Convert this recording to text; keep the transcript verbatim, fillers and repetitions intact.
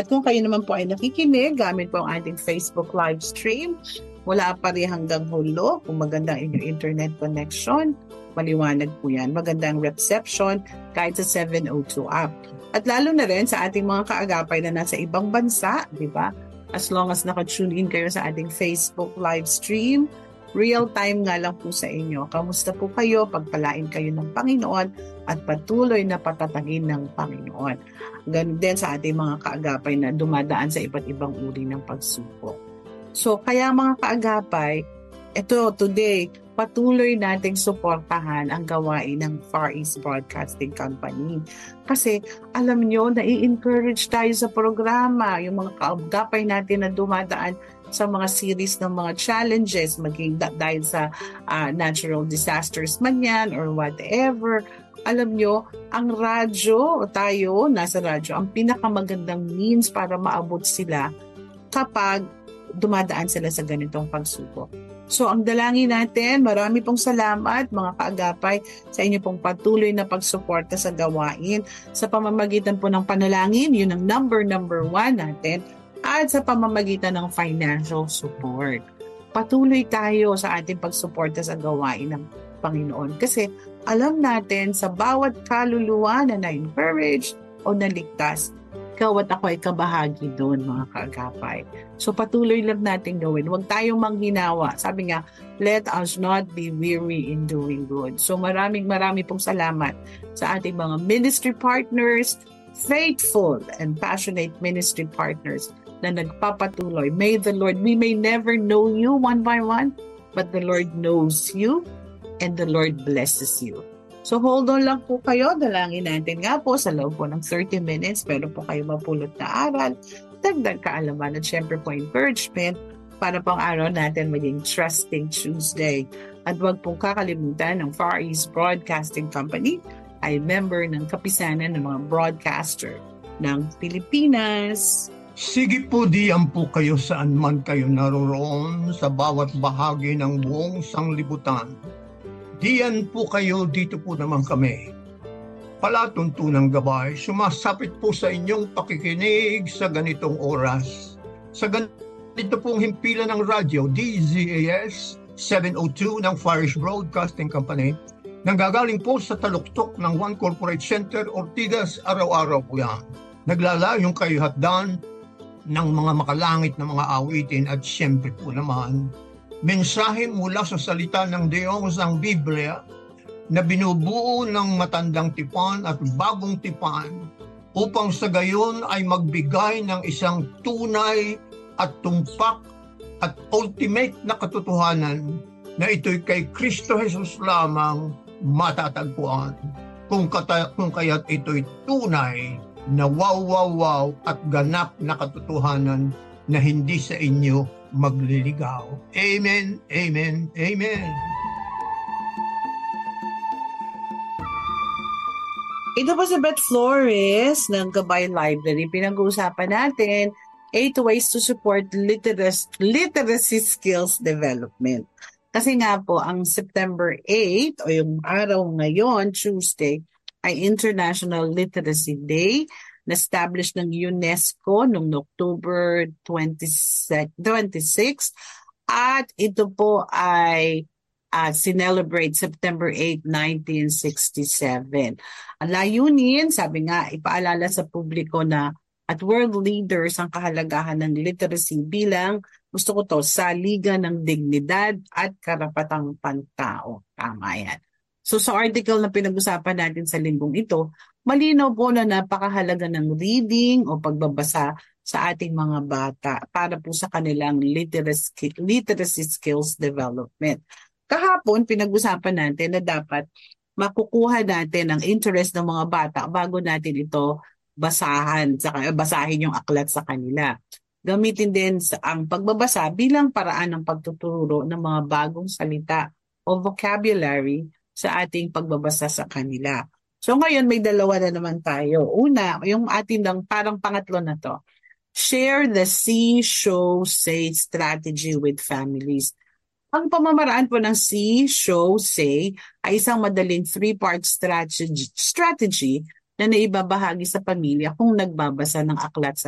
At kung kayo naman po ay nakikinig, gamit po ang ating Facebook live stream, wala pa rin hanggang hulo. Kung maganda ang inyong internet connection, maliwanag po yan. Magandang reception kahit sa seven oh two app. At lalo na rin sa ating mga kaagapay na nasa ibang bansa, di ba? As long as naka-tune in kayo sa ating Facebook live stream, real time nga lang po sa inyo. Kamusta po kayo? Pagpalain kayo ng Panginoon at patuloy na patatagin ng Panginoon. Ganun din sa ating mga kaagapay na dumadaan sa iba't ibang uri ng pagsubok. So, kaya mga kaagapay, ito today, patuloy nating suportahan ang gawain ng Far East Broadcasting Company. Kasi alam nyo, nai-encourage tayo sa programa, yung mga kaagapay natin na dumadaan sa mga series ng mga challenges, maging dahil sa uh, natural disasters man yan or whatever. Alam nyo, ang radyo, tayo, nasa radyo, ang pinakamagandang means para maabot sila kapag dumadaan sila sa ganitong pagsubok. So ang dalangin natin, marami pong salamat mga kaagapay sa inyo pong patuloy na pagsuporta sa gawain sa pamamagitan po ng panalangin, yun ang number number one natin, at sa pamamagitan ng financial support. Patuloy tayo sa ating pagsuporta sa gawain ng Panginoon kasi alam natin sa bawat kaluluwa na na-encourage o naligtas, ikaw at ako ay kabahagi doon mga kaagapay. So patuloy lang natin gawin. Huwag tayong manghinawa. Sabi nga, let us not be weary in doing good. So maraming maraming pong salamat sa ating mga ministry partners, faithful and passionate ministry partners na nagpapatuloy. May the Lord, we may never know you one by one, but the Lord knows you and the Lord blesses you. So hold on lang po kayo, dalangin natin nga po sa loob po ng thirty minutes, pero po kayo mapulot na aral, dagdag kaalaman at syempre po encouragement para pang araw natin maging Trusting Tuesday. At huwag pong kakalimutan ng Far East Broadcasting Company ay member ng kapisanan ng mga broadcaster ng Pilipinas. Sige po, diyan po kayo saan man kayo naroroon sa bawat bahagi ng buong sanglibutan. Diyan po kayo, dito po naman kami. Palatuntunang gabay, sumasapit po sa inyong pakikinig sa ganitong oras. Sa ganito pong himpilan ng radyo, D Z A S seven oh two ng Far East Broadcasting Company, nanggagaling po sa taluktok ng One Corporate Center, Ortigas, araw-araw po yan. Naglalayong kayo hatdan ng mga makalangit na mga awitin at siyempre po naman, mensahe mula sa salita ng Diyos ang Biblia na binubuo ng matandang tipan at bagong tipan upang sa gayon ay magbigay ng isang tunay at tumpak at ultimate na katotohanan na ito'y kay Kristo Jesus lamang matatagpuan. Kung, kata, kung kaya't ito'y tunay na wow, wow, wow at ganap na katotohanan na hindi sa inyo magliligaw. Amen, amen, amen. Ito po si Beth Flores ng Gabay Library. Pinag-uusapan natin eight ways to support literacy, literacy skills development. Kasi nga po, ang September eighth o yung araw ngayon, Tuesday, ay International Literacy Day, na-establish ng UNESCO noong October twenty-sixth, at ito po ay uh, sinelebrate September eighth, nineteen sixty-seven. Ang layunin, sabi nga, ipaalala sa publiko na at world leaders ang kahalagahan ng literacy bilang, gusto ko to, saligan ng dignidad at karapatang pantao. Tama yan. So sa article na pinag-usapan natin sa linggong ito, malinaw po na napakahalaga ng reading o pagbabasa sa ating mga bata para po sa kanilang literacy, literacy skills development. Kahapon, pinag-usapan natin na dapat makukuha natin ang interest ng mga bata bago natin ito basahan, basahin yung aklat sa kanila. Gamitin din ang pagbabasa bilang paraan ng pagtuturo ng mga bagong salita o vocabulary sa ating pagbabasa sa kanila. So ngayon may dalawa na naman tayo. Una, yung ating lang parang pangatlo na to. Share the see, show, say strategy with families. Ang pamamaraan po ng see, show, say ay isang madaling three-part strategy, strategy na naibabahagi sa pamilya kung nagbabasa ng aklat sa